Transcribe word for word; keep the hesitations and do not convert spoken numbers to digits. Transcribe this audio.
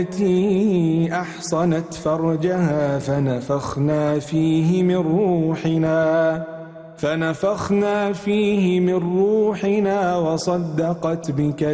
التي أحصنت فرجها فنفخنا فيه من روحنا فنفخنا فيه من روحنا وصدقت بك